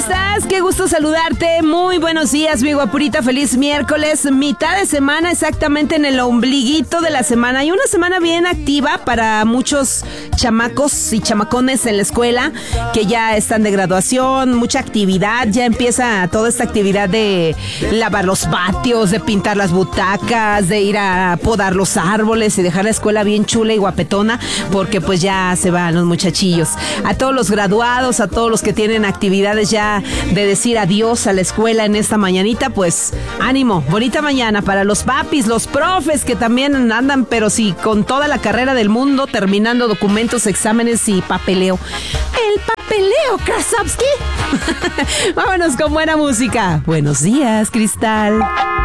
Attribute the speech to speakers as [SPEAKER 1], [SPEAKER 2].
[SPEAKER 1] estás? Qué gusto saludarte. Muy buenos días, mi guapurita. Feliz miércoles. Mitad de semana, exactamente en el ombliguito de la semana. Y una semana bien activa para muchos chamacos y chamacones en la escuela que ya están de graduación. Mucha actividad. Ya empieza toda esta actividad de lavar los patios, de pintar las butacas, de ir a podar los árboles y dejar la escuela bien chula y guapetona, porque pues ya se van los muchachillos. A todos los graduados, a todos los que tienen actividades ya de decir adiós a la escuela en esta mañanita, pues ánimo, bonita mañana para los papis, los profes que también andan, pero sí, con toda la carrera del mundo, terminando documentos, exámenes y papeleo. El papeleo, Krasovsky. Vámonos con buena música. Buenos días, Cristal.